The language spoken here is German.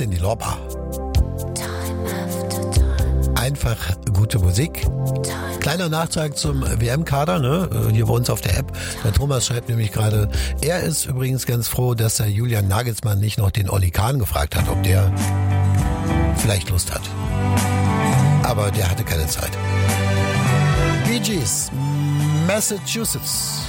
Cyndi Lauper. Einfach gute Musik. Kleiner Nachtrag zum WM-Kader, ne? Hier bei uns auf der App. Der Thomas schreibt nämlich gerade, er ist übrigens ganz froh, dass der Julian Nagelsmann nicht noch den Oli Kahn gefragt hat, ob der vielleicht Lust hat. Aber der hatte keine Zeit. Bee Gees, Massachusetts.